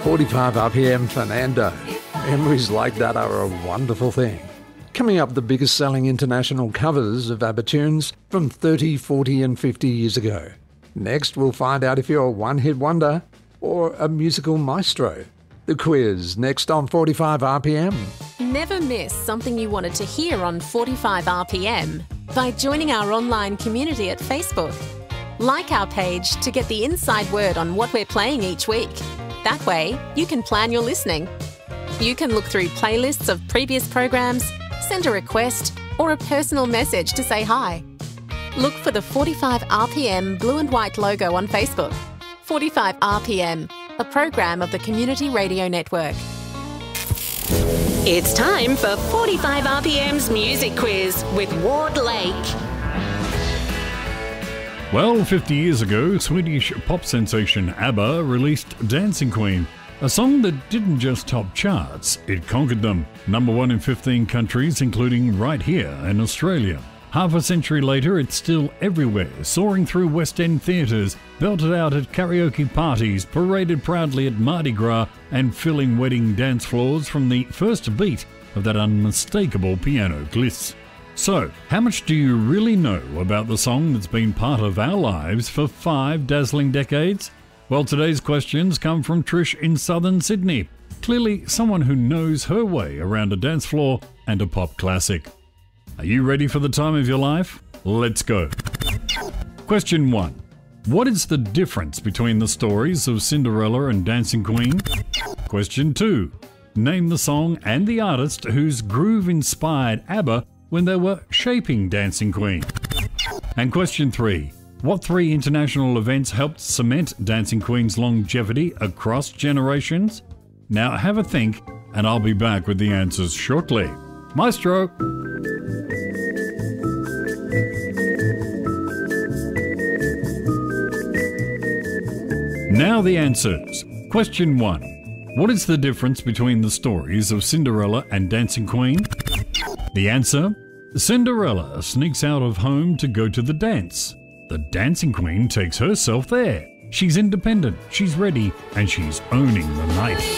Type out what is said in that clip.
45 RPM Fernando. Memories like that are a wonderful thing. Coming up, the biggest selling international covers of ABBA tunes from 30, 40 and 50 years ago. Next, we'll find out if you're a one-hit wonder or a musical maestro. The quiz, next on 45 RPM. Never miss something you wanted to hear on 45 RPM by joining our online community at Facebook. Like our page to get the inside word on what we're playing each week. That way, you can plan your listening. You can look through playlists of previous programs, send a request or a personal message to say hi. Look for the 45 RPM blue and white logo on Facebook. 45 RPM, a program of the Community Radio Network. It's time for 45 RPM's Music Quiz with Ward Lake. Well, 50 years ago, Swedish pop sensation ABBA released Dancing Queen, a song that didn't just top charts, it conquered them. #1 in 15 countries, including right here in Australia. Half a century later, it's still everywhere, soaring through West End theatres, belted out at karaoke parties, paraded proudly at Mardi Gras, and filling wedding dance floors from the first beat of that unmistakable piano gliss. So, how much do you really know about the song that's been part of our lives for 5 dazzling decades? Well, today's questions come from Trish in southern Sydney. Clearly someone who knows her way around a dance floor and a pop classic. Are you ready for the time of your life? Let's go. Question 1. What is the difference between the stories of Cinderella and Dancing Queen? Question 2. Name the song and the artist whose groove inspired ABBA when they were shaping Dancing Queen. And question 3. What 3 international events helped cement Dancing Queen's longevity across generations? Now have a think, and I'll be back with the answers shortly. Maestro! Now the answers. Question 1. What is the difference between the stories of Cinderella and Dancing Queen? The answer? Cinderella sneaks out of home to go to the dance. The Dancing Queen takes herself there. She's independent, she's ready, and she's owning the night.